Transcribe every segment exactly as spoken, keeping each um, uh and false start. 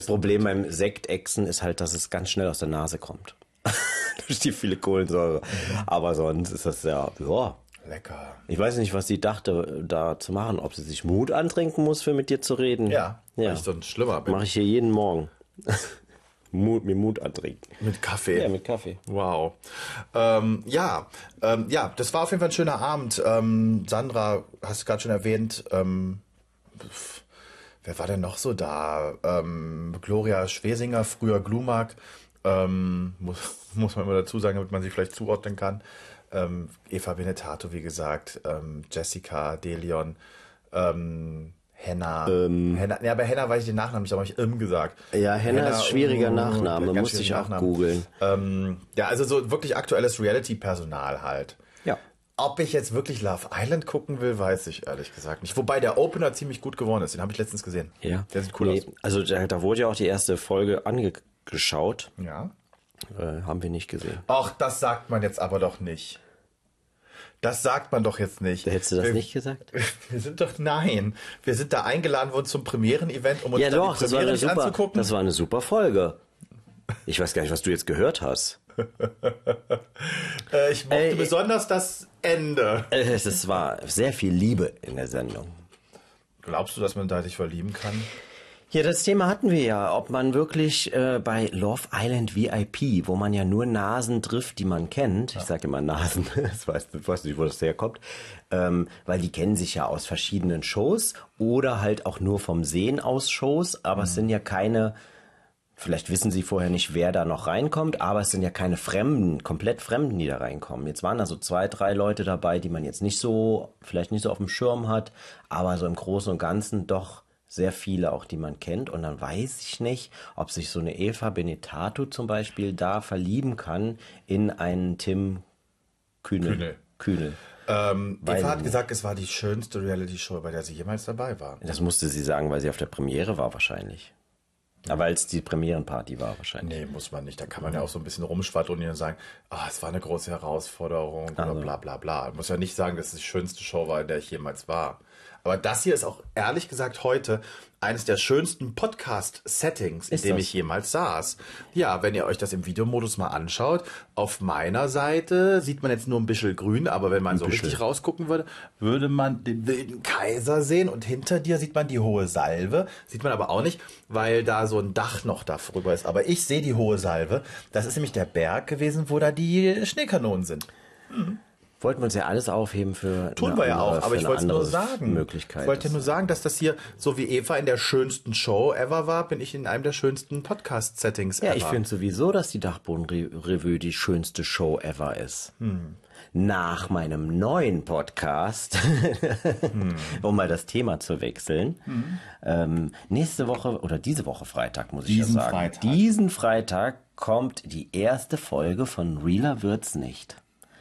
Das Problem beim Sektechsen ist halt, dass es ganz schnell aus der Nase kommt. Durch die viele Kohlensäure. Mhm. Aber sonst ist das ja, ja. Lecker. Ich weiß nicht, was sie dachte, da zu machen. Ob sie sich Mut antrinken muss, für mit dir zu reden. Ja, ja. weil ich sonst schlimmer bin. Mache ich hier jeden Morgen. Mut, mir Mut antrinken. Mit Kaffee? Ja, mit Kaffee. Wow. Ähm, ja, ähm, ja, das war auf jeden Fall ein schöner Abend. Ähm, Sandra, hast du gerade schon erwähnt, ähm, pf, wer war denn noch so da? Ähm, Gloria Schwesinger, früher Glumark, ähm, muss, muss man immer dazu sagen, damit man sie vielleicht zuordnen kann. Ähm, Eva Benetato, wie gesagt, ähm, Jessica, Delion, ähm, Henna. Ähm, Henna. Ja, bei Henna weiß ich den Nachnamen nicht, da habe ich im gesagt. Ja, Henna, Henna ist schwieriger oh, Nachname, muss ich auch googeln. Ähm, ja, also so wirklich aktuelles Reality-Personal halt. Ja. Ob ich jetzt wirklich Love Island gucken will, weiß ich ehrlich gesagt nicht. Wobei der Opener ziemlich gut geworden ist, den habe ich letztens gesehen. Ja. Der sieht cool nee, aus. Also da, da wurde ja auch die erste Folge angeschaut. Ja. Äh, haben wir nicht gesehen. Ach, das sagt man jetzt aber doch nicht. Das sagt man doch jetzt nicht. Hättest du das wir, nicht gesagt? Wir sind doch, nein. Wir sind da eingeladen worden zum Premieren-Event, um uns ja, dann doch, die Premiere das war eine super, anzugucken. Das war eine super Folge. Ich weiß gar nicht, was du jetzt gehört hast. äh, ich mochte äh, besonders das Ende. Äh, es war sehr viel Liebe in der Sendung. Glaubst du, dass man da sich verlieben kann? Ja, das Thema hatten wir ja, ob man wirklich äh, bei Love Island V I P, wo man ja nur Nasen trifft, die man kennt, ja. Ich sage immer Nasen, ich weiß, ich weiß nicht, wo das herkommt, ähm, weil die kennen sich ja aus verschiedenen Shows oder halt auch nur vom Sehen aus Shows, aber mhm. es sind ja keine, vielleicht wissen sie vorher nicht, wer da noch reinkommt, aber es sind ja keine Fremden, komplett Fremden, die da reinkommen. Jetzt waren da so zwei, drei Leute dabei, die man jetzt nicht so, vielleicht nicht so auf dem Schirm hat, aber so im Großen und Ganzen doch sehr viele auch, die man kennt. Und dann weiß ich nicht, ob sich so eine Eva Benetato zum Beispiel da verlieben kann in einen Tim Kühnel. Kühnel. Kühnel. Ähm, Eva hat gesagt, es war die schönste Reality-Show, bei der sie jemals dabei war. Das musste sie sagen, weil sie auf der Premiere war wahrscheinlich. Ja. Aber als die Premierenparty war wahrscheinlich. Nee, muss man nicht. Da kann man ja auch so ein bisschen rumschwadronieren und sagen, ah, es war eine große Herausforderung oder also. bla bla bla. Ich muss ja nicht sagen, dass es die schönste Show war, in der ich jemals war. Aber das hier ist auch ehrlich gesagt heute eines der schönsten Podcast-Settings, in ist dem das? ich jemals saß. Ja, wenn ihr euch das im Videomodus mal anschaut, auf meiner Seite sieht man jetzt nur ein bisschen grün, aber wenn man ein so bisschen. richtig rausgucken würde, würde man den wilden Kaiser sehen und hinter dir sieht man die hohe Salve. Sieht man aber auch nicht, weil da so ein Dach noch darüber ist. Aber ich sehe die hohe Salve. Das ist nämlich der Berg gewesen, wo da die Schneekanonen sind. Mhm. Wollten wir uns ja alles aufheben für Tun wir ja auch, aber ich wollte nur sagen, Möglichkeit ich wollte nur sagen, dass das hier, so wie Eva in der schönsten Show ever war, bin ich in einem der schönsten Podcast-Settings ja, ever. Ich finde sowieso, dass die Dachboden-Revue die schönste Show ever ist. Hm. Nach meinem neuen Podcast, hm. um mal das Thema zu wechseln, hm. ähm, nächste Woche oder diese Woche Freitag, muss ich Diesen ja sagen. Freitag. Diesen Freitag kommt die erste Folge von Realer wird's nicht.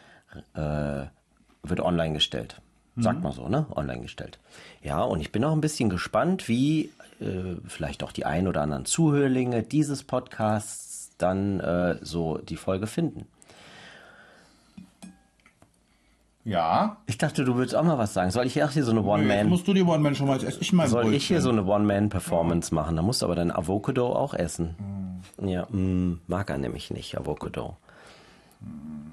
Äh, wird online gestellt. Sagt mhm. man so, ne? Online gestellt. Ja, und ich bin auch ein bisschen gespannt, wie äh, vielleicht auch die ein oder anderen Zuhörlinge dieses Podcasts dann äh, so die Folge finden. Ja. Ich dachte, du würdest auch mal was sagen. Soll ich hier so eine One-Man... Nee, musst du die One-Man schon mal als essen? Ich mein Soll Brötchen. ich hier so eine One-Man-Performance ja. machen? Da musst du aber dein Avocado auch essen. Mhm. Ja, mh, mag er nämlich nicht, Avocado. Mhm.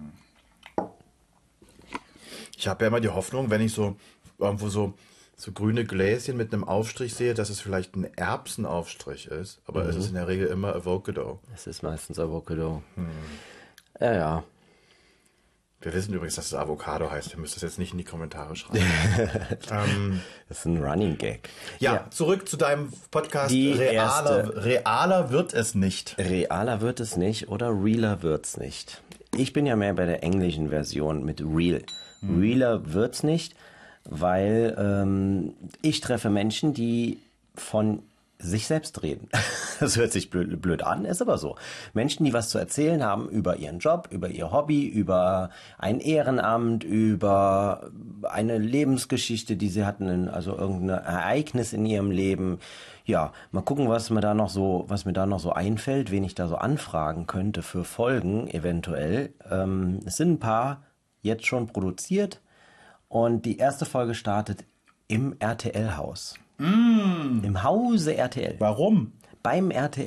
Ich habe ja immer die Hoffnung, wenn ich so irgendwo so, so grüne Gläschen mit einem Aufstrich sehe, dass es vielleicht ein Erbsenaufstrich ist. Aber mhm. es ist in der Regel immer Avocado. Es ist meistens Avocado. Hm. Ja, ja. Wir wissen übrigens, dass es Avocado heißt. Ihr müsst das jetzt nicht in die Kommentare schreiben. ähm, das ist ein Running Gag. Ja, ja. Zurück zu deinem Podcast. Die Realer, erste, realer wird es nicht. Realer wird es nicht oder realer wird's nicht. Ich bin ja mehr bei der englischen Version mit real. Hm. Realer wird's nicht, weil ähm, ich treffe Menschen, die von sich selbst reden. Das hört sich blöd, blöd an, ist aber so. Menschen, die was zu erzählen haben über ihren Job, über ihr Hobby, über ein Ehrenamt, über eine Lebensgeschichte, die sie hatten, also irgendein Ereignis in ihrem Leben. Ja, mal gucken, was mir da noch so, was mir da noch so einfällt, wen ich da so anfragen könnte für Folgen eventuell. Ähm, es sind ein paar jetzt schon produziert und die erste Folge startet im R T L-Haus. Mm. Im Hause R T L. Warum? beim R T L